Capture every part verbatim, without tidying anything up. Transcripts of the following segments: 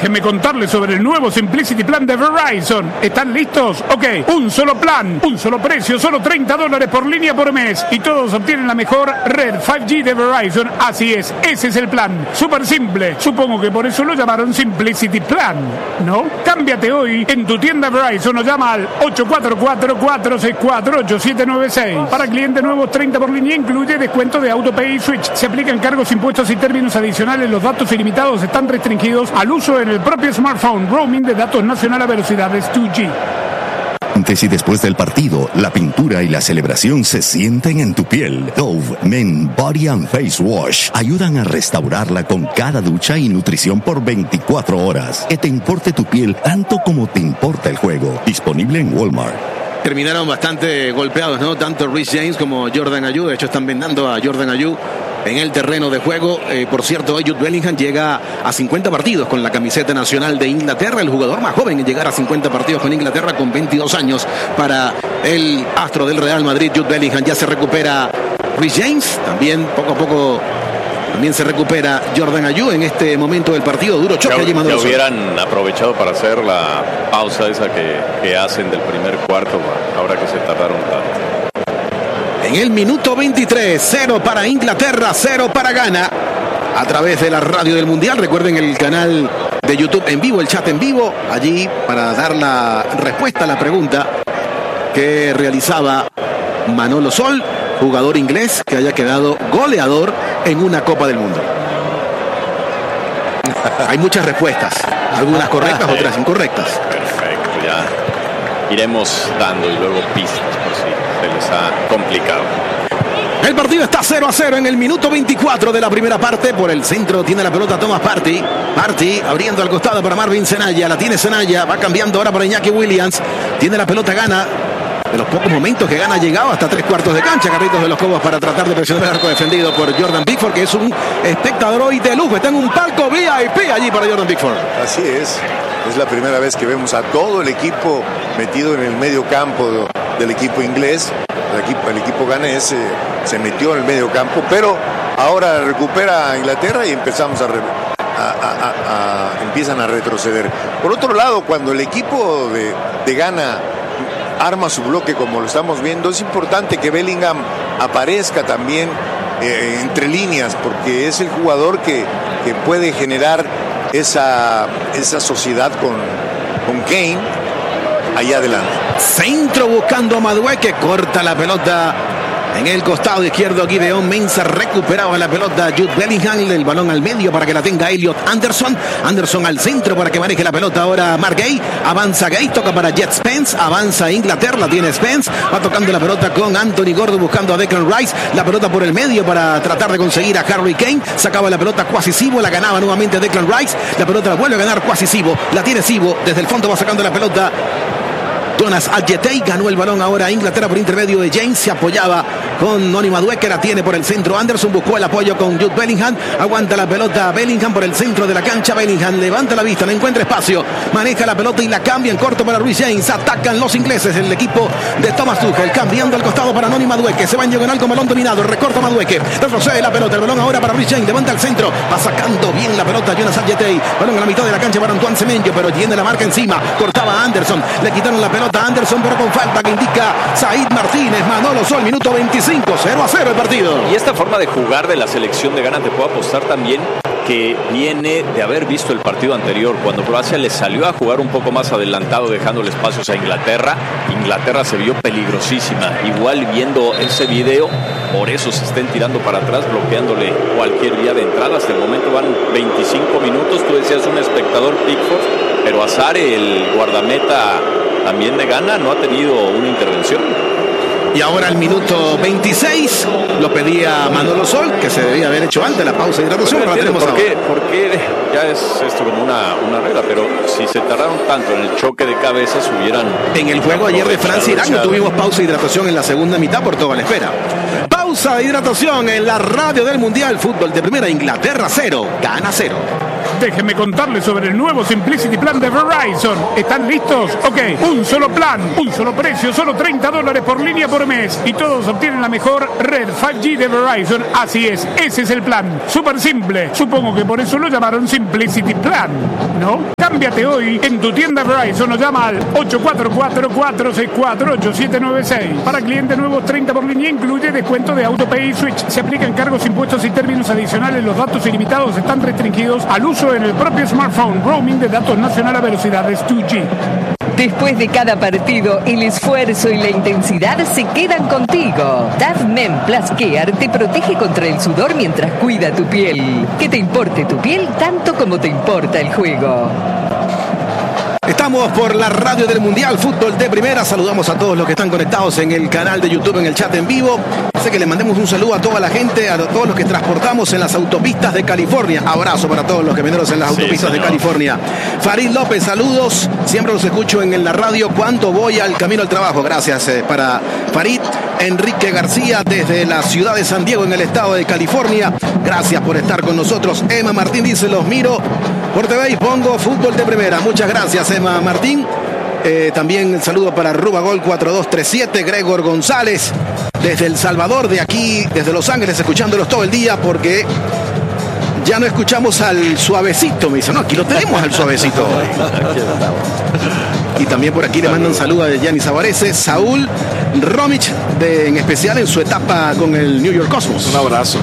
Déjenme contarles sobre el nuevo Simplicity Plan de Verizon. ¿Están listos? Ok, un solo plan, un solo precio, solo treinta dólares por línea por mes. Y todos obtienen la mejor red cinco G de Verizon. Así es, ese es el plan. Súper simple. Supongo que por eso lo llamaron Simplicity Plan, ¿no? Cámbiate hoy en tu tienda Verizon o llama al ocho cuatro cuatro, cuatro seis cuatro, ocho siete nueve seis. Para clientes nuevos, treinta por línea, incluye descuento de AutoPay y Switch. Se aplican cargos, impuestos y términos adicionales. Los datos ilimitados están restringidos al uso en el propio smartphone. Roaming de datos nacional a velocidades dos G. Antes y después del partido, la pintura y la celebración se sienten en tu piel. Dove Men Body and Face Wash ayudan a restaurarla con cada ducha y nutrición por veinticuatro horas. Que te importe tu piel tanto como te importa el juego. Disponible en Walmart. Terminaron bastante golpeados, ¿no? Tanto Reece James como Jordan Ayew. De hecho, están vendando a Jordan Ayew en el terreno de juego. Eh, por cierto, hoy Jude Bellingham llega a cincuenta partidos con la camiseta nacional de Inglaterra, el jugador más joven en llegar a cincuenta partidos con Inglaterra, con veintidós años para el astro del Real Madrid. Jude Bellingham. Ya se recupera Reece James, también poco a poco también se recupera Jordan Ayew en este momento del partido. Duro choque allí, Manuel. Ya hubieran aprovechado para hacer la pausa esa que, que hacen del primer cuarto, ahora que se tardaron tanto. En el minuto veintitrés, cero para Inglaterra, cero para Ghana. A través de la radio del Mundial. Recuerden el canal de YouTube en vivo, el chat en vivo. Allí para dar la respuesta a la pregunta que realizaba Manolo Sol, jugador inglés que haya quedado goleador en una Copa del Mundo. Hay muchas respuestas. Algunas correctas, otras incorrectas. Perfecto, ya iremos dando y luego pistas por si se les ha complicado. El partido está cero a cero en el minuto veinticuatro de la primera parte. Por el centro tiene la pelota Thomas Partey. Partey abriendo al costado para Marvin Senaya. La tiene Senaya. Va cambiando ahora para Iñaki Williams. Tiene la pelota Ghana. De los pocos momentos que Ghana ha llegado hasta tres cuartos de cancha. Carritos de los Cobos para tratar de presionar el arco defendido por Jordan Pickford, que es un espectador hoy de lujo. Está en un palco V I P allí para Jordan Pickford. Así es. Es la primera vez que vemos a todo el equipo metido en el medio campo del equipo inglés. El equipo, el equipo ganés eh, se metió en el medio campo, pero ahora recupera a Inglaterra y empezamos a, re, a, a, a, a empiezan a retroceder. Por otro lado, cuando el equipo de, de Ghana arma su bloque como lo estamos viendo, es importante que Bellingham aparezca también eh, entre líneas, porque es el jugador que, que puede generar esa, esa sociedad con, con Kane allá adelante. Centro buscando a Madueke, corta la pelota en el costado izquierdo. Gideon Mensah recuperaba la pelota. Jude Bellingham, el balón al medio para que la tenga Elliot Anderson. Anderson al centro para que maneje la pelota ahora Mark Gay. Avanza Gay, toca para Jet Spence. Avanza Inglaterra, la tiene Spence. Va tocando la pelota con Anthony Gordon buscando a Declan Rice. La pelota por el medio para tratar de conseguir a Harry Kane. Sacaba la pelota Kwasi Sibo, la ganaba nuevamente Declan Rice. La pelota la vuelve a ganar Kwasi Sibo. La tiene Sibo, desde el fondo va sacando la pelota Jonas Adjetey. Ganó el balón ahora Inglaterra por intermedio de James. Se apoyaba con Noni Madueke. La tiene por el centro Anderson. Buscó el apoyo con Jude Bellingham. Aguanta la pelota Bellingham por el centro de la cancha. Bellingham levanta la vista. No encuentra espacio. Maneja la pelota y la cambia en corto para Reece James. Atacan los ingleses. El equipo de Thomas Tuchel. Cambiando al costado para Noni Madueke. Se va en diagonal con balón dominado. Recorta Madueke. Retrocede la pelota. El balón ahora para Reece James. Levanta el centro. Va sacando bien la pelota Jonas Adjetey. Balón a la mitad de la cancha para Antoine Semenyo. Pero tiene la marca encima. Cortaba a Anderson. Le quitaron la pelota a Anderson, pero con falta que indica Said Martínez. Manolo Sol, minuto veinticinco, cero a cero el partido. Y esta forma de jugar de la selección de Ghana, te puedo apostar también que viene de haber visto el partido anterior, cuando Croacia le salió a jugar un poco más adelantado, dejándole espacios a Inglaterra. Inglaterra se vio peligrosísima. Igual viendo ese video, por eso se estén tirando para atrás, bloqueándole cualquier vía de entrada. Hasta el momento van veinticinco minutos. Tú decías un espectador Pickford, pero Azare, el guardameta también de Ghana, no ha tenido una intervención. Y ahora el minuto veintiséis lo pedía Manolo Sol, que se debía haber hecho antes la pausa de hidratación. Pero la tenemos ¿por qué? ahora. Porque ya es esto como una, una regla, pero si se tardaron tanto en el choque de cabezas, hubieran... En el juego ayer de Francia-Irán no tuvimos pausa de hidratación en la segunda mitad por toda la espera. Pausa de hidratación en la radio del Mundial. Fútbol de primera, Inglaterra cero, Ghana cero. Déjenme contarles sobre el nuevo Simplicity Plan de Verizon. ¿Están listos? Ok, un solo plan, un solo precio, solo treinta dólares por línea por mes. Y todos obtienen la mejor red cinco G de Verizon. Así es, ese es el plan. Súper simple. Supongo que por eso lo llamaron Simplicity Plan, ¿no? Cámbiate hoy en tu tienda Verizon o llama al ocho cuatro cuatro, cuatro seis cuatro, ocho siete nueve seis. Para clientes nuevos, treinta por línea, incluye descuento de AutoPay y Switch. Se aplican cargos, impuestos y términos adicionales. Los datos ilimitados están restringidos al uso en el propio smartphone. Roaming de datos nacional a velocidades dos G. Después de cada partido, el esfuerzo y la intensidad se quedan contigo. Dove Men Plus Care te protege contra el sudor mientras cuida tu piel. Que te importe tu piel tanto como te importa el juego. Estamos por la radio del Mundial Fútbol de Primera. Saludamos a todos los que están conectados en el canal de YouTube, en el chat en vivo. Sé que le mandemos un saludo a toda la gente, a todos los que transportamos en las autopistas de California. Abrazo para todos los camioneros en las Sí, autopistas señor. de California. Farid López, saludos. Siempre los escucho en la radio cuando voy al camino al trabajo. Gracias eh, para Farid. Enrique García desde la ciudad de San Diego en el estado de California. Gracias por estar con nosotros. Emma Martín dice, los miro por T V y pongo Fútbol de Primera. Muchas gracias, Emma Martín. Eh, también el saludo para Rubagol cuatro dos tres siete, Gregor González desde El Salvador, de aquí, desde Los Ángeles, escuchándolos todo el día porque ya no escuchamos al Suavecito. Me dice, no, aquí lo tenemos al Suavecito hoy. Y también por aquí le mandan saludo a Gianni Savarese, Saúl Romich, de, en especial en su etapa con el New York Cosmos. Un abrazo.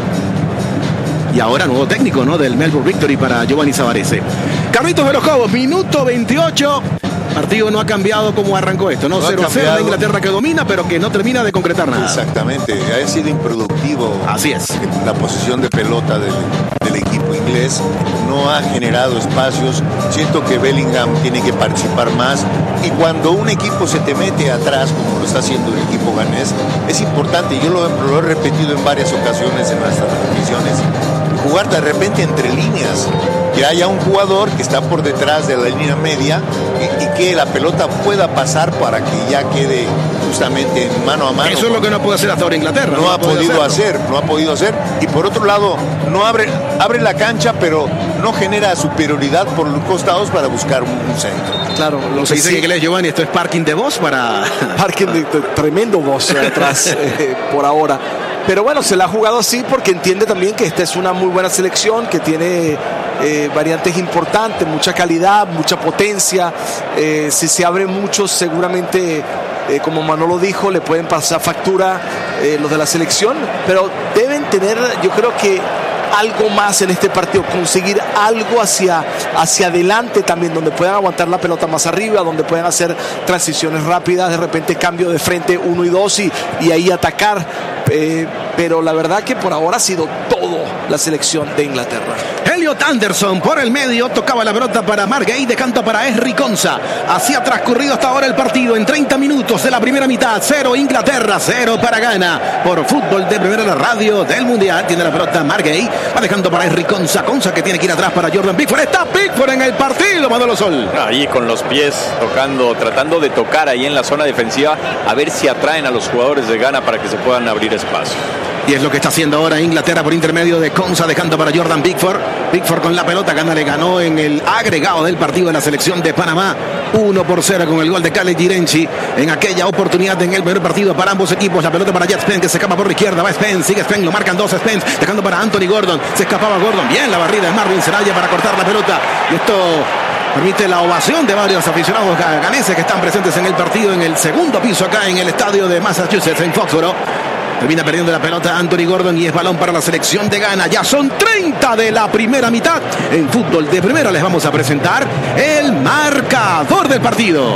Y ahora nuevo técnico, ¿no? Del Melbourne Victory para Giovanni Savarese. Carlitos de los Cobos, minuto veintiocho. Partido no ha cambiado como arrancó esto, ¿no? No ha cero cero, cambiado. la Inglaterra que domina, pero que no termina de concretar nada. Exactamente, ha sido improductivo. Así es. La posición de pelota del, del equipo inglés no ha generado espacios. Siento que Bellingham tiene que participar más. Y cuando un equipo se te mete atrás, como lo está haciendo el equipo ganés, es importante, yo lo, lo he repetido en varias ocasiones en nuestras transmisiones, jugar de repente entre líneas, que haya un jugador que está por detrás de la línea media y, y que la pelota pueda pasar para que ya quede justamente mano a mano. Eso es lo que no puede hacer hasta ahora Inglaterra. No ha podido hacerlo. hacer, no ha podido hacer. Y por otro lado, no abre, abre la cancha, pero no genera superioridad por los costados para buscar un, un centro. Claro, lo Se que dice sí, en inglés, Giovanni, esto es parking de voz para... parking de, de tremendo voz atrás eh, por ahora. Pero bueno, se la ha jugado así porque entiende también que esta es una muy buena selección, que tiene eh, variantes importantes, mucha calidad, mucha potencia. Eh, si se abre mucho, seguramente, eh, como Manolo dijo, le pueden pasar factura eh, los de la selección. Pero deben tener, yo creo que algo más en este partido, conseguir algo hacia, hacia adelante también, donde puedan aguantar la pelota más arriba, donde puedan hacer transiciones rápidas, de repente cambio de frente uno y dos y, y ahí atacar. Eh, pero la verdad que por ahora ha sido todo la selección de Inglaterra. Elliot Anderson por el medio, tocaba la pelota para Margay, de canto para Esri Conza. Así ha transcurrido hasta ahora el partido en treinta minutos de la primera mitad. Cero Inglaterra, cero para Ghana. Por Fútbol de Primera, la radio del Mundial. Tiene la pelota Margay, va dejando para Esri Conza. Conza que tiene que ir atrás para Jordan Pickford. Está Pickford en el partido, Manolo Sol. Ahí con los pies tocando, tratando de tocar ahí en la zona defensiva, a ver si atraen a los jugadores de Ghana para que se puedan abrir espacio. Y es lo que está haciendo ahora Inglaterra por intermedio de Conza, dejando para Jordan Pickford. Pickford con la pelota, Ghana le ganó en el agregado del partido de la selección de Panamá. uno por cero con el gol de Khaled Girenchi en aquella oportunidad en el primer partido para ambos equipos. La pelota para Jet Spence, que se escapa por la izquierda. Va Spence, sigue Spence, lo marcan dos Spence, dejando para Anthony Gordon. Se escapaba Gordon. Bien la barrida de Marvin Seraya para cortar la pelota. Y esto permite la ovación de varios aficionados ganeses que están presentes en el partido en el segundo piso acá en el estadio de Massachusetts, en Foxborough. Termina perdiendo la pelota Anthony Gordon y es balón para la selección de Ghana. Ya son treinta de la primera mitad. En Fútbol de Primera les vamos a presentar el marcador del partido.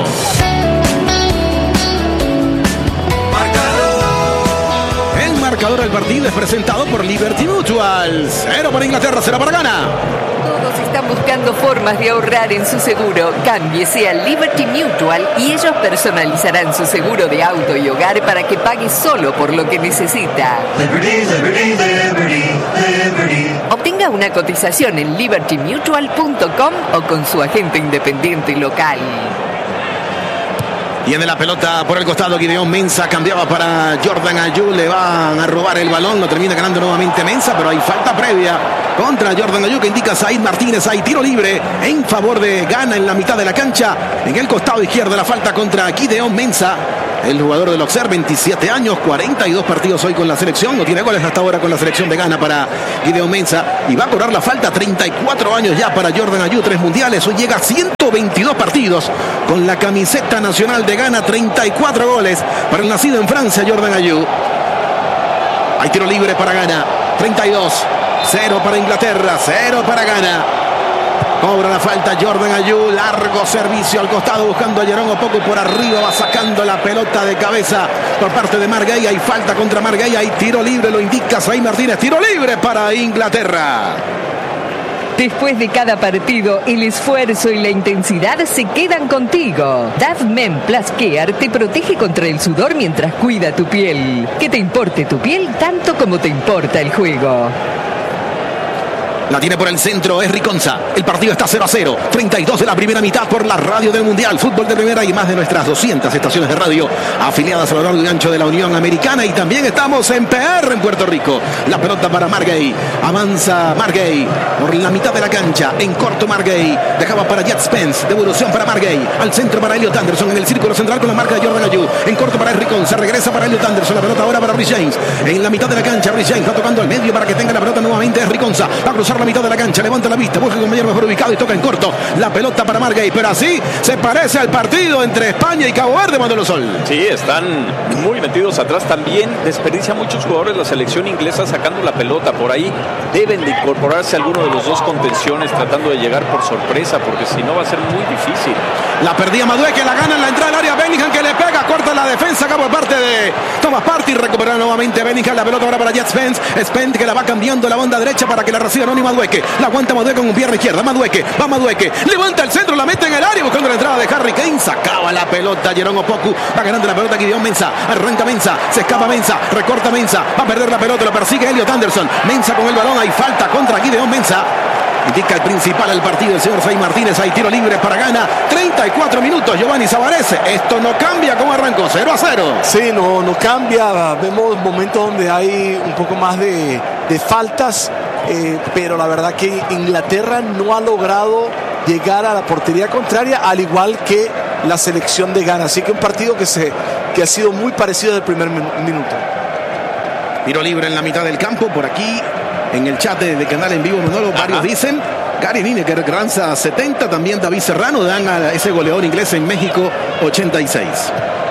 El marcador del partido es presentado por Liberty Mutual. Cero para Inglaterra, cero para Ghana. Todos están buscando formas de ahorrar en su seguro. Cámbiese a Liberty Mutual y ellos personalizarán su seguro de auto y hogar para que pague solo por lo que necesita. Liberty, liberty, liberty, liberty. Obtenga una cotización en liberty mutual punto com o con su agente independiente local. Tiene la pelota por el costado, Gideon Mensah cambiaba para Jordan Ayew, le van a robar el balón, lo termina ganando nuevamente Mensah, pero hay falta previa contra Jordan Ayew que indica Said Martínez. Hay tiro libre en favor de Ghana en la mitad de la cancha, en el costado izquierdo la falta contra Gideon Mensah, el jugador del Auxerre, veintisiete años, cuarenta y dos partidos hoy con la selección, no tiene goles hasta ahora con la selección de Ghana para Gideon Mensah, y va a cobrar la falta, treinta y cuatro años ya para Jordan Ayew, tres mundiales, hoy llega a ciento veintidós partidos con la camiseta nacional de Ghana, treinta y cuatro goles para el nacido en Francia, Jordan Ayew. Hay tiro libre para Ghana, treinta y dos, cero para Inglaterra, cero para Ghana. Cobra la falta Jordan Ayew, largo servicio al costado buscando a Jerome Opoku, por arriba va sacando la pelota de cabeza por parte de Marc Guéhi. Hay falta contra Marc Guéhi, hay tiro libre, lo indica Said Martínez, tiro libre para Inglaterra. Después de cada partido, el esfuerzo y la intensidad se quedan contigo. Dove Men Plus Care te protege contra el sudor mientras cuida tu piel. Que te importe tu piel tanto como te importa el juego. La tiene por el centro, es Riconza. El partido está cero a cero. treinta y dos de la primera mitad por la radio del Mundial. Fútbol de primera y más de nuestras doscientas estaciones de radio afiliadas a lo largo y ancho de la Unión Americana. Y también estamos en P R en Puerto Rico. La pelota para Marc Guéhi. Avanza Marc Guéhi por la mitad de la cancha. En corto Marc Guéhi. Dejaba para Jet Spence. Devolución para Marc Guéhi. Al centro para Elliot Anderson. En el círculo central con la marca de Jordan Ayew. En corto para Riconza. Regresa para Elliot Anderson. La pelota ahora para Rhys James. En la mitad de la cancha. Rhys James va tocando al medio para que tenga la pelota nuevamente. Es Riconza. Va a cruzar la mitad de la cancha, levanta la vista, busca el compañero mejor ubicado y toca en corto la pelota para Marc Guéhi, pero así se parece al partido entre España y Cabo Verde, Manuel Sol. Sí, están muy metidos atrás, también desperdicia muchos jugadores la selección inglesa sacando la pelota por ahí, deben de incorporarse alguno de los dos contenciones tratando de llegar por sorpresa, porque si no va a ser muy difícil. La perdía Madueke, la gana en la entrada al área, Bellingham que le pega, corta la defensa acá por parte de Thomas Partey, recupera nuevamente Bellingham, la pelota ahora para Jet Spence, Spence que la va cambiando la banda derecha para que la reciba Noni Madueke, la aguanta Madueke con un pierna izquierda, Madueke, va Madueke, levanta el centro, la mete en el área buscando la entrada de Harry Kane, sacaba la pelota Jerome Opoku, va ganando la pelota Gideon Mensah, arranca Mensah, se escapa Mensah, recorta Mensah, va a perder la pelota, lo persigue Elliot Anderson, Mensah con el balón, hay falta contra Gideon Mensah. Indica el principal del partido, el señor Said Martínez. Hay tiro libre para Ghana. treinta y cuatro minutos, Giovanni Savarese. Esto no cambia como arrancó, cero a cero. Sí, no, no cambia. Vemos momentos donde hay un poco más de, de faltas. Eh, pero la verdad que Inglaterra no ha logrado llegar a la portería contraria, al igual que la selección de Ghana. Así que un partido que, se, que ha sido muy parecido desde el primer minuto. Tiro libre en la mitad del campo, por aquí. En el chat de, de Canal en Vivo, Manolo, varios dicen Gary Lineker lanza setenta, también David Serrano dan a ese goleador inglés en México ochenta y seis.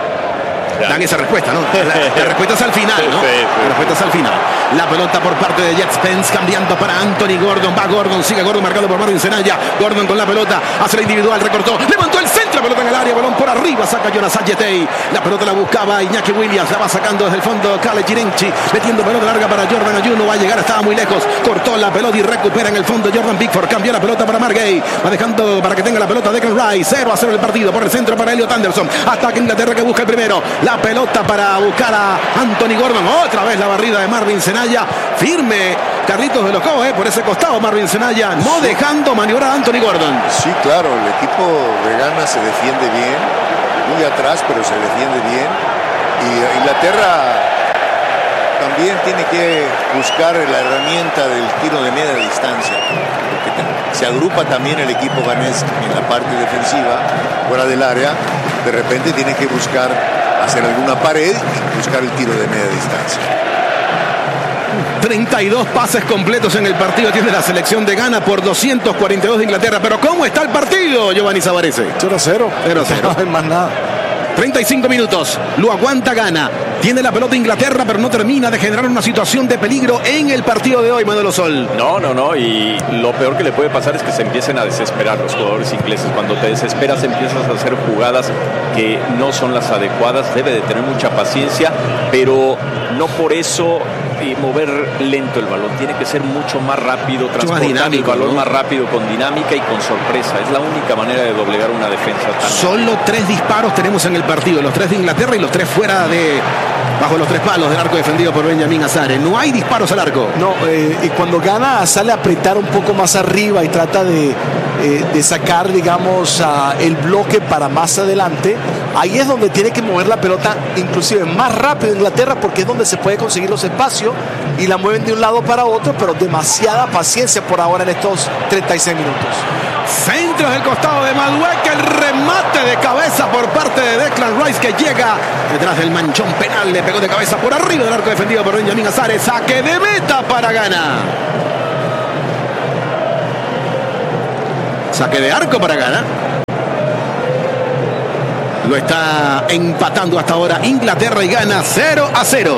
Dan esa respuesta, ¿no? La, la respuesta es al final, ¿no? Sí, sí. La respuesta es al final. La pelota por parte de Jet Spence, cambiando para Anthony Gordon. Va Gordon, sigue Gordon, marcado por Marvin Senaya. Gordon con la pelota, hace la individual, recortó, levantó el centro, pelota en el área, balón por arriba, saca Jonas Adjetey. La pelota la buscaba Iñaki Williams, la va sacando desde el fondo Kale Girenchi, metiendo pelota larga para Jordan Ayew, no va a llegar, estaba muy lejos. Cortó la pelota y recupera en el fondo Jordan Pickford, cambió la pelota para Marc Guéhi, va dejando para que tenga la pelota Declan Rice. cero a cero el partido, por el centro para Elliot Anderson. Ataque Inglaterra que busca el primero. La pelota para buscar a Anthony Gordon. Otra vez la barrida de Marvin Senaya. Firme Carlitos de Locó, eh, por ese costado Marvin Senaya, no dejando maniobrar a Anthony Gordon. Sí, claro, el equipo de Ghana se defiende bien, muy atrás, pero se defiende bien. Y Inglaterra también tiene que buscar la herramienta del tiro de media distancia, porque se agrupa también el equipo ganés en la parte defensiva, fuera del área. De repente tiene que buscar hacer alguna pared y buscar el tiro de media distancia. treinta y dos pases completos en el partido tiene la selección de Ghana por doscientos cuarenta y dos de Inglaterra. Pero ¿cómo está el partido, Giovanni Savarese? cero a cero. cero a cero. No hay más nada. treinta y cinco minutos, lo aguanta Ghana. Tiene la pelota Inglaterra, pero no termina de generar una situación de peligro en el partido de hoy, Manuel Sol. No, no, no, y lo peor que le puede pasar es que se empiecen a desesperar los jugadores ingleses. Cuando te desesperas empiezas a hacer jugadas que no son las adecuadas. Debe de tener mucha paciencia, pero no por eso y mover lento el balón. Tiene que ser mucho más rápido, transportar dinámico, el balón, ¿no?, más rápido, con dinámica y con sorpresa. Es la única manera de doblegar una defensa tan... Solo tres disparos tenemos en el partido, los tres de Inglaterra y los tres fuera de... bajo los tres palos del arco defendido por Benjamin Azare. No hay disparos al arco. No, eh, y cuando Ghana sale a apretar un poco más arriba y trata de, eh, de sacar, digamos, uh, el bloque para más adelante, Ahí es donde tiene que mover la pelota inclusive más rápido Inglaterra, porque es donde se puede conseguir los espacios y la mueven de un lado para otro, pero demasiada paciencia por ahora en estos treinta y seis minutos. Centro del costado de Madueque, el remate de cabeza por parte de Declan Rice, que llega detrás del manchón penal, le pegó de cabeza por arriba del arco defendido por Benjamín Azares. Saque de meta para Ghana. Saque de arco para Ghana. Lo está empatando hasta ahora Inglaterra y Ghana cero a cero.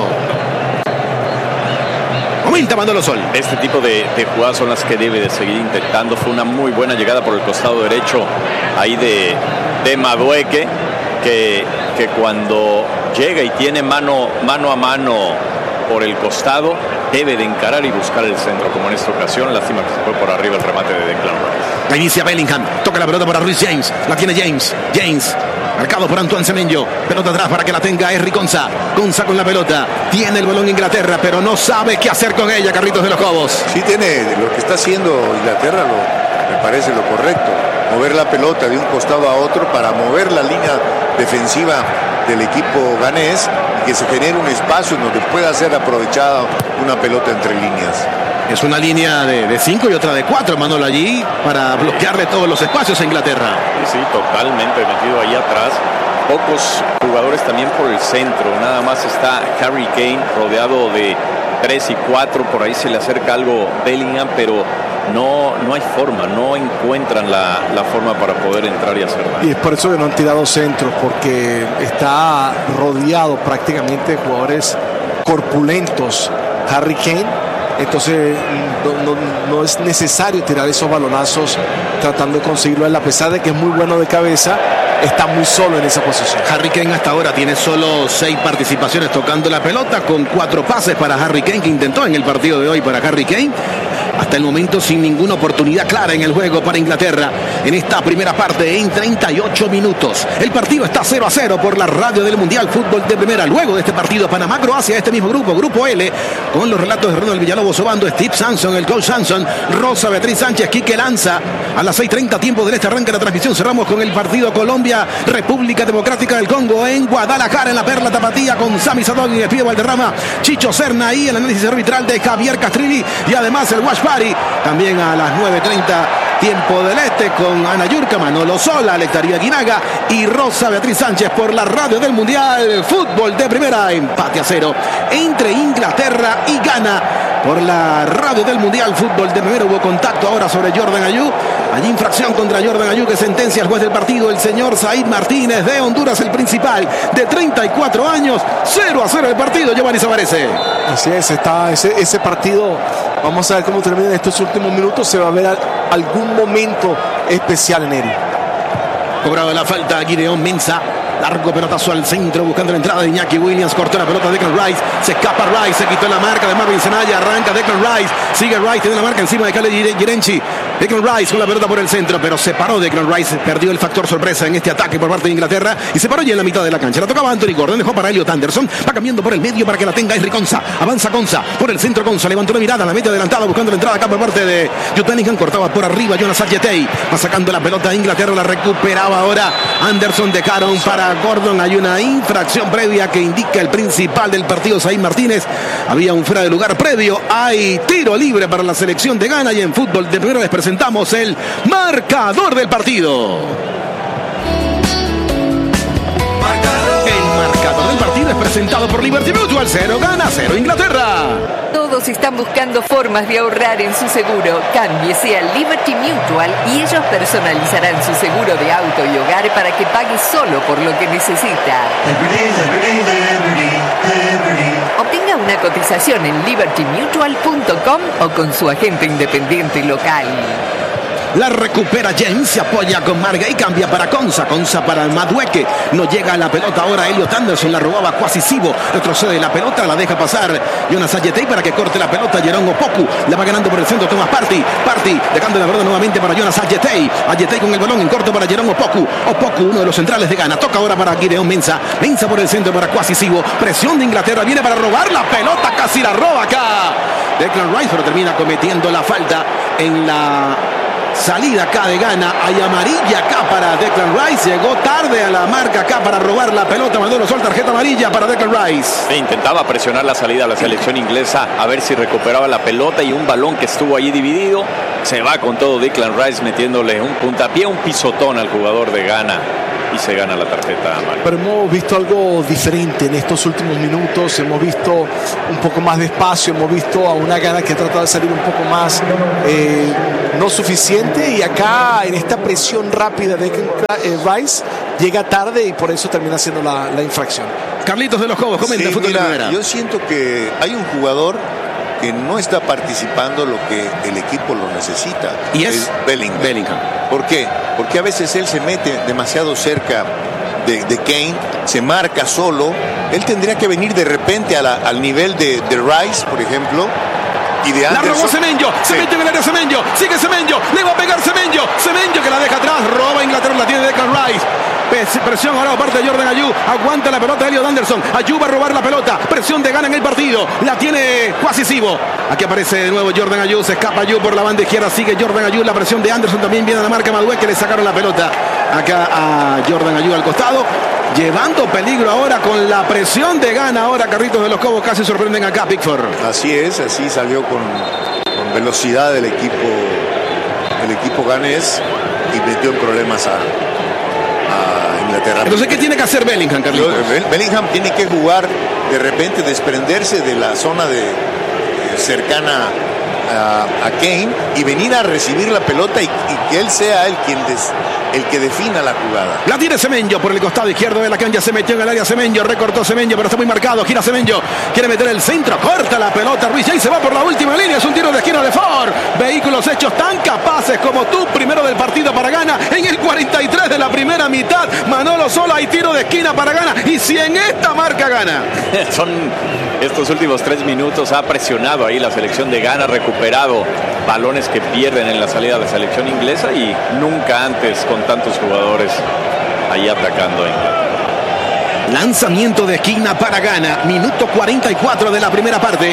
Comenta Manolo Sol. Este tipo de, de jugadas son las que debe de seguir intentando. Fue una muy buena llegada por el costado derecho ahí de, de Madueque, que, que cuando llega y tiene mano, mano a mano por el costado, debe de encarar y buscar el centro, como en esta ocasión. Lástima que se fue por arriba el remate de Declan Rice. La inicia Bellingham, toca la pelota para Ruiz James, la tiene James, James marcado por Antoine Semenyo, pelota atrás para que la tenga Henry Konsa. Konsa con la pelota, tiene el balón Inglaterra, pero no sabe qué hacer con ella. Carlitos de los Cobos. Sí, tiene lo que está haciendo Inglaterra, lo, me parece lo correcto, mover la pelota de un costado a otro para mover la línea defensiva del equipo ganés y que se genere un espacio en donde pueda ser aprovechada una pelota entre líneas. Es una línea de cinco y otra de cuatro, Manolo, allí para bloquearle todos los espacios a Inglaterra. Sí, sí, totalmente metido ahí atrás. Pocos jugadores también por el centro. Nada más está Harry Kane rodeado de tres y cuatro. Por ahí se le acerca algo Bellingham, pero no, no hay forma, no encuentran la, la forma para poder entrar y hacer daño. Y es por eso que no han tirado centros, porque está rodeado prácticamente de jugadores corpulentos Harry Kane. Entonces no, no, no es necesario tirar esos balonazos tratando de conseguirlo él, a pesar de que es muy bueno de cabeza, está muy solo en esa posición. Harry Kane hasta ahora tiene solo seis participaciones tocando la pelota, con cuatro pases para Harry Kane, que intentó en el partido de hoy para Harry Kane. Hasta el momento sin ninguna oportunidad clara en el juego para Inglaterra en esta primera parte en treinta y ocho minutos. El partido está cero a cero por la radio del Mundial Fútbol de Primera. Luego de este partido, Panamá-Croacia, este mismo grupo, Grupo L, con los relatos de Ronald Villalobos Obando, Steve Sanson, el coach Sanson, Rosa Beatriz Sánchez, Quique Lanza. A las seis treinta, tiempo del este, arranca la transmisión. Cerramos con el partido Colombia-República Democrática del Congo en Guadalajara, en la Perla Tapatía, con Sami Sadov y Espío Valderrama, Chicho Serna y el análisis arbitral de Javier Castrilli, y además el Watch Party también a las nueve treinta, tiempo del este, con Ana Yurka, Manolo Sola, Lectaría Guinaga y Rosa Beatriz Sánchez por la radio del Mundial Fútbol de Primera. Empate a cero entre Inglaterra y Ghana por la radio del Mundial Fútbol de Primera. Hubo contacto ahora sobre Jordan Ayew. Allí infracción contra Jordan Ayew, que sentencia al juez del partido, el señor Said Martínez de Honduras, el principal, de treinta y cuatro años. cero a cero el partido, Giovanni Savarese. Así es, está ese, ese partido. Vamos a ver cómo termina en estos últimos minutos. Se va a ver a, algún momento especial en él. Cobrado la falta, Gideon Mensah. Largo pelotazo al centro, buscando la entrada de Iñaki Williams. Cortó la pelota de Declan Rice. Se escapa Rice, se quitó la marca de Marvin Senaya. Arranca Declan Rice. Sigue Rice, tiene la marca encima de Khaled Yerenchi. Declan Rice con la pelota por el centro, pero se paró Declan Rice. Perdió el factor sorpresa en este ataque por parte de Inglaterra y se paró ya en la mitad de la cancha. La tocaba Anthony Gordon, dejó para Elliot Anderson. Va cambiando por el medio para que la tenga Henry Konsa. Avanza Konsa por el centro. Konsa levantó la mirada, la mete adelantada, buscando la entrada acá por parte de Jude Bellingham. Cortaba por arriba Jonas Adjetey. Va sacando la pelota a Inglaterra, la recuperaba ahora Anderson. Dejaron para Gordon. Hay una infracción previa que indica el principal del partido, Said Martínez. Había un fuera de lugar previo. Hay tiro libre para la selección de Ghana, y en fútbol de primera les presentamos el marcador del partido. El marcador del partido es presentado por Liberty Mutual. Cero Ghana, cero Inglaterra. Todos están buscando formas de ahorrar en su seguro. Cámbiese a Liberty Mutual y ellos personalizarán su seguro de auto y hogar para que pague solo por lo que necesita. Liberty, Liberty, Liberty, Liberty. Obtenga una cotización en liberty mutual punto com o con su agente independiente local. La recupera James, se apoya con Marga y cambia para Konsa. Konsa para Madueque. No llega a la pelota ahora Elliot Anderson. La robaba Kwasi-Sibo. Retrocede la pelota, la deja pasar Jonas Adjetey para que corte la pelota. Jerón Opoku la va ganando por el centro. Thomas Partey. Partey dejando la pelota nuevamente para Jonas Adjetey. Adjetey con el balón en corto para Jerón Opoku. Opoku, uno de los centrales de Ghana. Toca ahora para Gideon Mensah. Mensah por el centro para Kwasi-Sibo. Presión de Inglaterra. Viene para robar la pelota. Casi la roba acá Declan Rice, pero termina cometiendo la falta en la Salida acá de Ghana. Hay amarilla acá para Declan Rice. Llegó tarde a la marca acá para robar la pelota. Mandó los sol, tarjeta amarilla para Declan Rice. E intentaba presionar la salida a la selección inglesa a ver si recuperaba la pelota y un balón que estuvo allí dividido. Se va con todo Declan Rice metiéndole un puntapié, un pisotón al jugador de Ghana. Y se gana la tarjeta amarilla. Pero hemos visto algo diferente en estos últimos minutos. Hemos visto un poco más de espacio. Hemos visto a una Ghana que ha tratado de salir un poco más eh, no suficiente. Y acá en esta presión rápida de eh, Rice llega tarde y por eso termina haciendo la, la infracción. Carlitos de los Cobos, comenta sí, fútbol mira, de primera. Yo siento que hay un jugador que no está participando lo que el equipo lo necesita. Y es, es Bellingham. Bellingham. ¿Por qué? Porque a veces él se mete demasiado cerca de, de Kane, se marca solo. Él tendría que venir de repente a la, al nivel de, de Rice, por ejemplo, y de Anderson. La robó Semenyo, se Sí. mete en el área Semenyo, sigue Semenyo, le va a pegar Semenyo, Semenyo que la deja atrás, roba Inglaterra, la tiene Declan Rice. Presión ahora por parte de Jordan Ayew, aguanta la pelota Elliot Anderson, Ayew va a robar la pelota, presión de Ghana en el partido, la tiene Quasisivo. Aquí aparece de nuevo Jordan Ayew, se escapa Ayew por la banda izquierda, sigue Jordan Ayew, la presión de Anderson también viene a la marca Madueke, que le sacaron la pelota acá a Jordan Ayew al costado. Llevando peligro ahora con la presión de Ghana. Ahora Carritos de los Cobos casi sorprenden acá Pickford. Así es, así salió con, con velocidad el equipo, el equipo ganés y metió en problemas a, a Inglaterra. Entonces, ¿qué tiene que hacer Bellingham, Carlitos? Bellingham tiene que jugar, de repente desprenderse de la zona de eh, cercana a, a Kane y venir a recibir la pelota y, y que él sea el quien des, el que defina la jugada. La tiene Semenyo por el costado izquierdo de la cancha, se metió en el área Semenyo, recortó Semenyo, pero está muy marcado, gira Semenyo, quiere meter el centro, corta la pelota, Ruiz James se va por la última línea, es un tiro de esquina de Ford. Vehículos hechos tan capaces como tú, primero del partido para Ghana, en el cuarenta y tres de la primera mitad, Manolo Sola y tiro de esquina para Ghana, y si en esta marca Ghana. Son estos últimos tres minutos, ha presionado ahí la selección de Ghana, recuperado balones que pierden en la salida de la selección inglesa y nunca antes con tantos jugadores ahí atacando a Inglaterra. Lanzamiento de esquina para Ghana, minuto cuarenta y cuatro de la primera parte.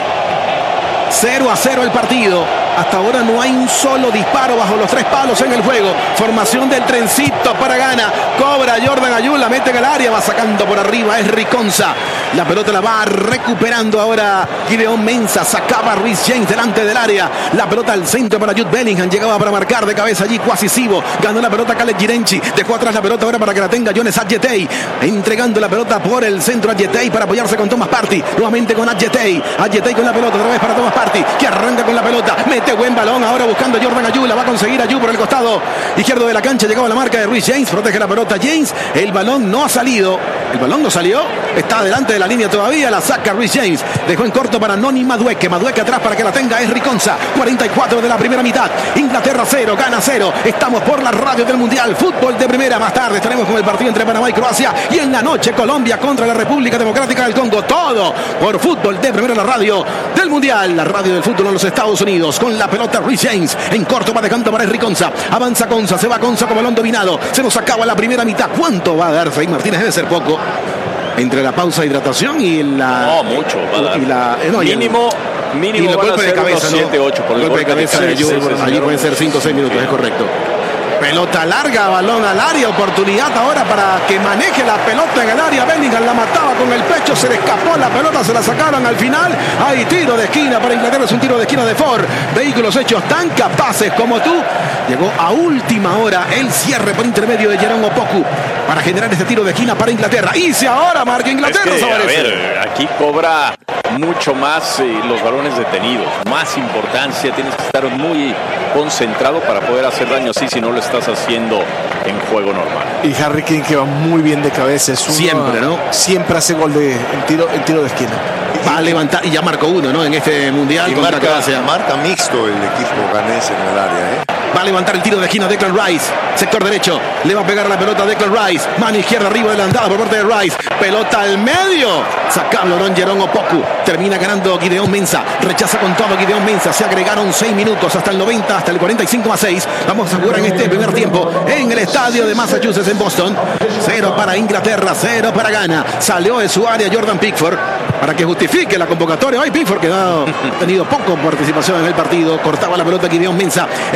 cero a cero el partido. Hasta ahora no hay un solo disparo bajo los tres palos en el juego. Formación del trencito para Ghana. Cobra Jordan Ayew, la mete en el área, va sacando por arriba, es Riconza. La pelota la va recuperando ahora Gideon Mensah. Sacaba Ruiz James delante del área. La pelota al centro para Jude Bellingham. Llegaba para marcar de cabeza allí Quasisivo. Ganó la pelota Khaled Girenchi. Dejó atrás la pelota ahora para que la tenga Jones Adjetey. Entregando la pelota por el centro Adjetey para apoyarse con Thomas Partey. Nuevamente con Adjetey. Adjetey con la pelota otra vez para Thomas Partey, que arranca con la pelota. Mete buen balón ahora buscando a Jordan Ayew. La va a conseguir Ayew por el costado izquierdo de la cancha. Llegaba la marca de Ruiz James. Protege la pelota James. El balón no ha salido. El balón no salió. Está delante de la línea todavía. La saca Ruiz James. Dejó en corto para Noni Madueke. Madueke atrás para que la tenga es Riconza. cuarenta y cuatro de la primera mitad. Inglaterra cero, Ghana cero. Estamos por la radio del Mundial. Fútbol de primera. Más tarde estaremos con el partido entre Panamá y Croacia. Y en la noche Colombia contra la República Democrática del Congo. Todo por Fútbol de primera, la radio del Mundial. La radio del fútbol en los Estados Unidos. Con la pelota Ruiz James. En corto va dejando para Riconza. Avanza Conza. Se va Conza con balón dominado. Se nos acaba la primera mitad. ¿Cuánto va a dar Fey Martínez? Debe ser poco. Entre la pausa de hidratación y la... No, mucho. Va a dar. Y la, eh, no, mínimo, y mínimo. y los golpes de cabeza, ¿no? siete, ocho por el golpe de cabeza de Ayew, sí, sí, allí sí, pueden ser cinco o seis minutos, es correcto. Pelota larga, balón al área, oportunidad ahora para que maneje la pelota en el área. Bellingham la mataba con el pecho, se le escapó la pelota, se la sacaron al final. Hay tiro de esquina para Inglaterra, es un tiro de esquina de Ford. Vehículos hechos tan capaces como tú. Llegó a última hora el cierre por intermedio de Jerome Opoku para generar este tiro de esquina para Inglaterra. Y si ahora marca Inglaterra, es que, a favorece. ver, aquí cobra mucho más eh, los balones detenidos, más importancia, tienes que estar muy concentrado para poder hacer daño así si no lo estás haciendo en juego normal. Y Harry Kane que va muy bien de cabeza, es uno, Siempre, ¿no? Siempre hace gol de en tiro, en tiro de esquina. Va a levantar, y ya marcó uno, ¿no? En este mundial Y contra marca, Croacia. marca mixto el equipo ganés en el área, ¿eh? Va a levantar el tiro de esquina Declan Rice. Sector derecho. Le va a pegar la pelota a Declan Rice. Mano izquierda arriba adelantada por parte de Rice. Pelota al medio. Sacable Ron Jerome Opoku. Termina ganando Gideon Mensah. Rechaza con todo Gideon Mensah. Se agregaron seis minutos hasta el noventa, hasta el cuarenta y cinco más seis. Vamos a jugar en este primer tiempo en el estadio de Massachusetts en Boston. Cero para Inglaterra, cero para Ghana. Salió de su área Jordan Pickford para que justifique la convocatoria. Hoy Pickford que ha tenido poco participación en el partido. Cortaba la pelota Gideon Mensah. Envía el balón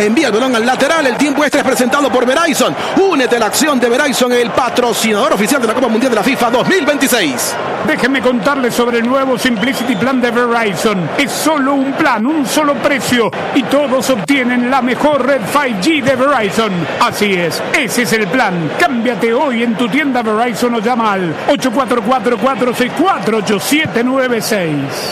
balón al lateral. El tiempo extra es presentado por Verizon. Únete a la acción de Verizon, el patrocinador oficial de la Copa Mundial de la FIFA dos mil veintiséis. Déjenme contarles sobre el nuevo Simplicity Plan de Verizon. Es solo un plan, un solo precio y todos obtienen la mejor red cinco G de Verizon. Así es, ese es el plan. Cámbiate hoy en tu tienda Verizon o llama al ocho cuatro cuatro, cuatro seis cuatro, ocho siete nueve seis.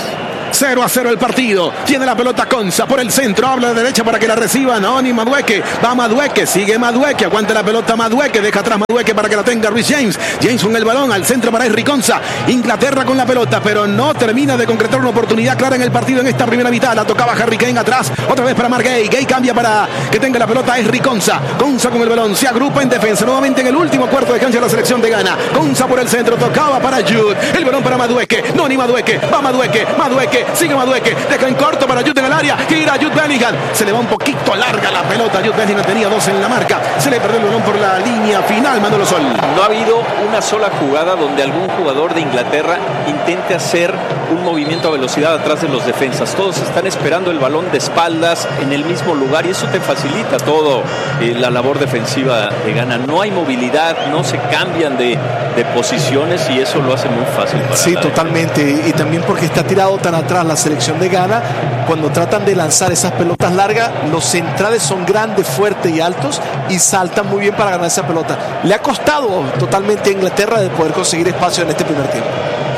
cero a cero el partido. Tiene la pelota Konsa por el centro. Habla de derecha para que la reciba Noni Madueke. Va Madueke. Sigue Madueke. Aguanta la pelota Madueke. Deja atrás Madueke para que la tenga Rhys James. James con el balón al centro para Henry Konsa. Inglaterra con la pelota, pero no termina de concretar una oportunidad clara en el partido en esta primera mitad. La tocaba Harry Kane atrás. Otra vez para Mark Gay. Gay cambia para que tenga la pelota Henry Konsa. Konsa con el balón. Se agrupa en defensa. Nuevamente en el último cuarto de cancha de la selección de Ghana. Konsa por el centro. Tocaba para Jude. El balón para Madueke. Noni Madueke. Va Madueke. Madueke. Sigue Madueke, deja en corto para Jude en el área, gira Jude Bellingham, se le va un poquito larga la pelota, Jude Bellingham tenía dos en la marca, se le perdió el balón por la línea final, Manolo Sol. No ha habido una sola jugada donde algún jugador de Inglaterra intente hacer un movimiento a velocidad atrás de los defensas, todos están esperando el balón de espaldas en el mismo lugar y eso te facilita todo eh, la labor defensiva de Ghana. No hay movilidad, no se cambian de, de posiciones y eso lo hace muy fácil para Sí, la totalmente, y, y también porque está tirado tan atrás la selección de Ghana. Cuando tratan de lanzar esas pelotas largas, los centrales son grandes, fuertes y altos y saltan muy bien para ganar esa pelota. Le ha costado totalmente a Inglaterra de poder conseguir espacio en este primer tiempo.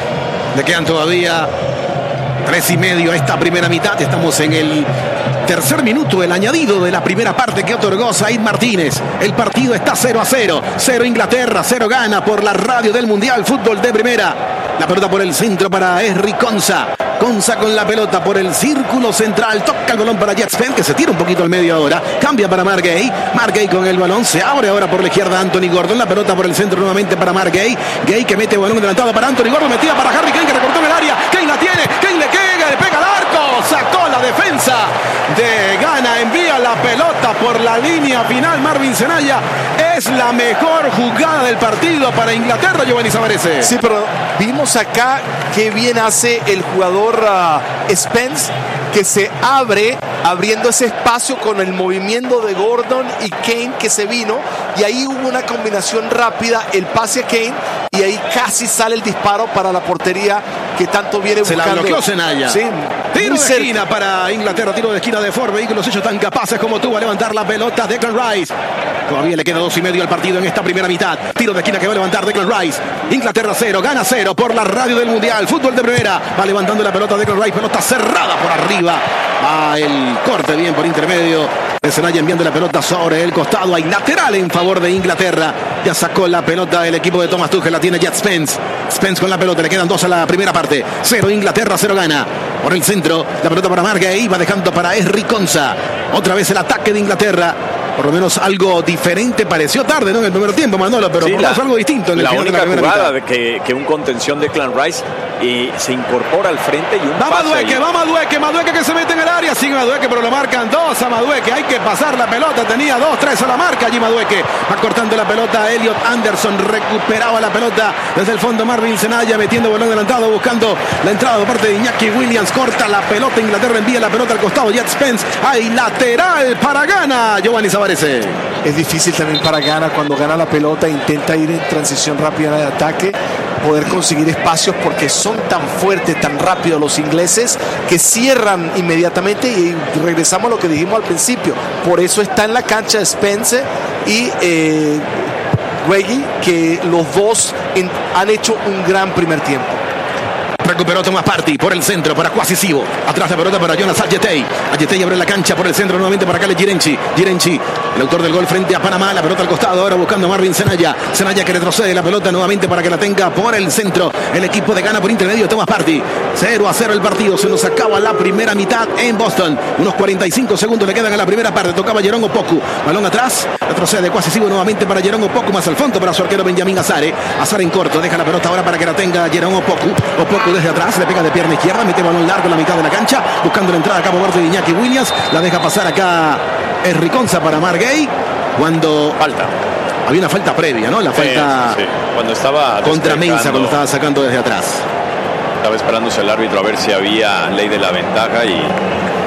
Le quedan todavía tres y medio a esta primera mitad. Estamos en el tercer minuto, el añadido de la primera parte que otorgó Said Martínez. El partido está cero a cero. cero Inglaterra, cero Ghana por la radio del Mundial Fútbol de Primera. La pelota por el centro para Henry Konsa. Konsa con la pelota por el círculo central. Toca el balón para Jet Spence, que se tira un poquito al medio ahora. Cambia para Mark Gay. Mark Gay con el balón. Se abre ahora por la izquierda Anthony Gordon. La pelota por el centro nuevamente para Mark Gay. Gay que mete balón adelantado para Anthony Gordon. Metida para Harry Kane, que recortó en el área. Kane la tiene. Kane le pega, le pega al arco. Sacó la defensa de Ghana. Envía la pelota por la línea final. Marvin Senaya. Es la mejor jugada del partido para Inglaterra, Giovanni Savarese. Sí, pero vimos acá qué bien hace el jugador uh, Spence, que se abre abriendo ese espacio con el movimiento de Gordon y Kane que se vino, y ahí hubo una combinación rápida, el pase a Kane, y ahí casi sale el disparo para la portería que tanto viene se buscando. Se la bloqueó Senaya. Sí, tiro de cerca. Esquina para Inglaterra, tiro de esquina de Ford Vehículos, ellos tan capaces como tú a levantar la pelota. Declan Rice. Todavía le queda dos y medio al partido en esta primera mitad. Tiro de esquina que va a levantar Declan Rice. Inglaterra cero, Ghana cero por la radio del Mundial. Fútbol de Primera. Va levantando la pelota Declan Rice. Pelota cerrada por arriba. Va el corte bien por intermedio de Senaya, enviando la pelota sobre el costado. Hay lateral en favor de Inglaterra. Ya sacó la pelota el equipo de Thomas Tuchel. La tiene Jet Spence. Spence con la pelota. Le quedan dos a la primera parte. Cero Inglaterra, cero Ghana. Por el centro. La pelota para Mark Gay. Va dejando para Henry Konsa. Otra vez el ataque de Inglaterra. Por lo menos algo diferente, pareció tarde, ¿no? En el primer tiempo, Manolo, pero sí, por lo menos algo distinto en el la final única de la primera jugada mitad. de que, que un contención de Declan Rice eh, se incorpora al frente y un va pase Madueke, ahí. va Madueke, Madueke que se mete en el área, sigue Madueke, pero lo marcan dos a Madueke, hay que pasar la pelota, tenía dos, tres a la marca allí Madueke, va cortando la pelota Elliot Anderson, recuperaba la pelota desde el fondo Marvin Senaya, metiendo balón adelantado, buscando la entrada por parte de Iñaki Williams, corta la pelota, Inglaterra envía la pelota al costado, Jet Spence, hay lateral para Ghana, Giovanni Savarese. Es difícil también para Ghana cuando gana la pelota, intenta ir en transición rápida de ataque, poder conseguir espacios porque son tan fuertes, tan rápidos los ingleses que cierran inmediatamente, y regresamos a lo que dijimos al principio. Por eso está en la cancha Spence y eh, Weggy, que los dos en, han hecho un gran primer tiempo. Recuperó Thomas Partey por el centro para Kwasi Sibo. Atrás la pelota para Jonas Adjetey. Adjetey abre la cancha por el centro nuevamente para Khaled Girenchi. Girenchi, el autor del gol frente a Panamá. La pelota al costado ahora buscando a Marvin Senaya. Senaya que retrocede la pelota nuevamente para que la tenga por el centro. El equipo de Ghana por intermedio de Thomas Partey. cero a cero el partido. Se nos acaba la primera mitad en Boston. Unos cuarenta y cinco segundos le quedan a la primera parte. Tocaba Jerome Opoku. Balón atrás. Retrocede Kwasi Sibo nuevamente para Jerome Opoku. Más al fondo para su arquero Benjamín Azare. Azare en corto. Deja la pelota ahora para que la tenga Jerome Opoku. Opoku desde atrás. Le pega de pierna izquierda. Mete balón largo en la mitad de la cancha. Buscando la entrada a cabo de Iñaki Williams. La deja pasar acá Henry Konsa para Mark Gay. Cuando falta. Había una falta previa, ¿no? La falta sí, sí. Cuando estaba contra Mensah, cuando estaba sacando desde atrás. Estaba esperándose el árbitro a ver si había ley de la ventaja y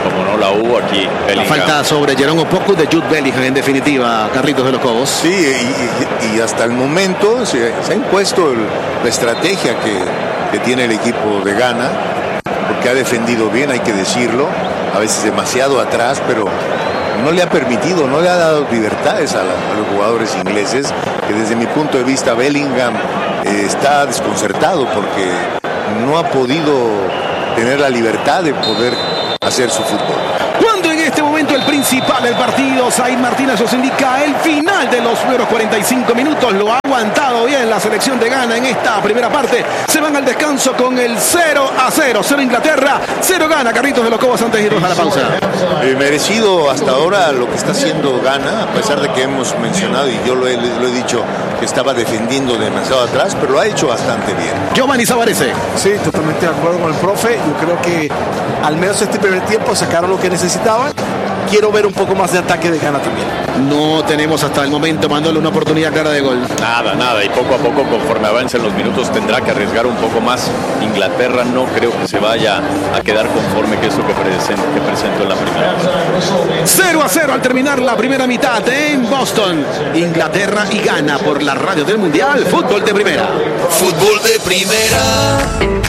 como no la hubo aquí. La falta sobre Jerome Opoku de Jude Bellingham, en definitiva, Carlitos de los Cobos. Sí, y, y, y hasta el momento se, se ha impuesto el, la estrategia que, que tiene el equipo de Ghana, porque ha defendido bien, hay que decirlo, a veces demasiado atrás, pero no le ha permitido, no le ha dado libertades a, la, a los jugadores ingleses, que desde mi punto de vista Bellingham eh, está desconcertado porque no ha podido tener la libertad de poder hacer su fútbol. Cuando en este momento el principal del partido, Zaid Martínez, nos indica el final de los primeros cuarenta y cinco minutos. Lo ha aguantado bien la selección de Ghana en esta primera parte. Se van al descanso con el cero a cero. cero Inglaterra, cero Ghana. Carlitos de los Cobos, antes de irnos a la pausa. Eh, merecido hasta ahora lo que está haciendo Ghana, a pesar de que hemos mencionado, y yo lo he, lo he dicho, que estaba defendiendo demasiado atrás, pero lo ha hecho bastante bien. Giovanni Savarese. Sí, totalmente de acuerdo con el profe. Yo creo que al menos este primer tiempo sacaron lo que necesitaban. Quiero ver un poco más de ataque de Ghana también. No tenemos hasta el momento, Manolo, una oportunidad clara de gol. Nada, nada. Y poco a poco, conforme avancen los minutos, tendrá que arriesgar un poco más. Inglaterra no creo que se vaya a quedar conforme que eso que, present, que presentó en la primera. cero a cero al terminar la primera mitad en Boston. Inglaterra y Ghana por la radio del Mundial. Fútbol de primera. Fútbol de primera.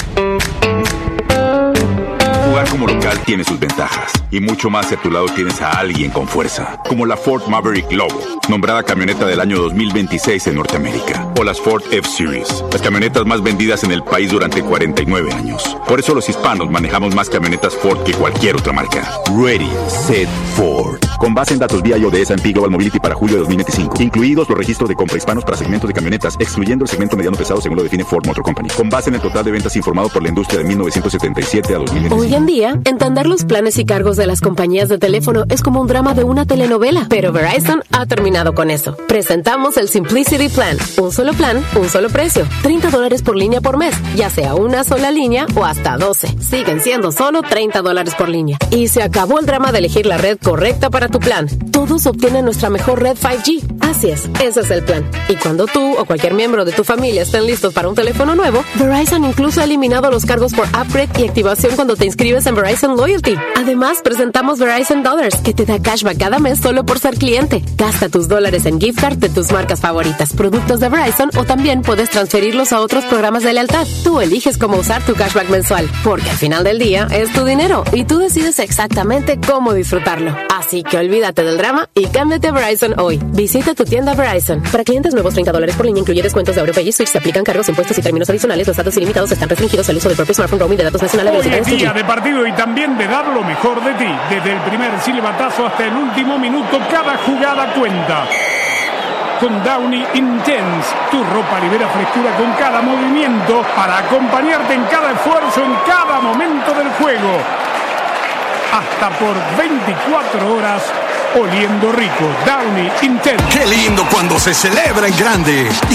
Jugar como local tiene sus ventajas y mucho más si a tu lado tienes a alguien con fuerza, como la Ford Maverick Lobo, nombrada camioneta del año dos mil veintiséis en Norteamérica, o las Ford F-Series, las camionetas más vendidas en el país durante cuarenta y nueve años. Por eso los hispanos manejamos más camionetas Ford que cualquier otra marca. Ready, Set, Ford. Con base en datos V I A de S and P Global Mobility para julio de dos mil veinticinco, incluidos los registros de compra hispanos para segmentos de camionetas, excluyendo el segmento mediano pesado según lo define Ford Motor Company. Con base en el total de ventas informado por la industria de mil novecientos setenta y siete a dos mil veinticinco. Hoy en día, entender los planes y cargos de las compañías de teléfono es como un drama de una telenovela, pero Verizon ha terminado con eso. Presentamos el Simplicity Plan. Un solo plan, un solo precio. treinta dólares por línea por mes, ya sea una sola línea o hasta doce. Siguen siendo solo treinta dólares por línea. Y se acabó el drama de elegir la red correcta para tu plan. Todos obtienen nuestra mejor red cinco G. Así es, ese es el plan. Y cuando tú o cualquier miembro de tu familia estén listos para un teléfono nuevo, Verizon incluso ha eliminado los cargos por upgrade y activación cuando te inscribes en Verizon Loyalty. Además, presentamos Verizon Dollars, que te da cashback cada mes solo por ser cliente. Gasta tus dólares en gift card de tus marcas favoritas, productos de Verizon, o también puedes transferirlos a otros programas de lealtad. Tú eliges cómo usar tu cashback mensual, porque al final del día es tu dinero y tú decides exactamente cómo disfrutarlo. Así que olvídate del drama y cámbiate a Verizon hoy. Visita tu tienda Verizon. Para clientes nuevos, treinta dólares por línea, incluye descuentos de AuroPay y Switch. Se aplican cargos, impuestos y términos adicionales. Los datos ilimitados están restringidos al uso del propio smartphone roaming de datos nacionales. Hoy es día de partido y también de dar lo mejor de ti. Desde el primer silbatazo hasta el último minuto, cada jugada cuenta. Con Downy Intense, tu ropa libera frescura con cada movimiento para acompañarte en cada esfuerzo, en cada momento del juego. Hasta por veinticuatro horas oliendo rico. Downy Intense. Qué lindo cuando se celebra en grande. Y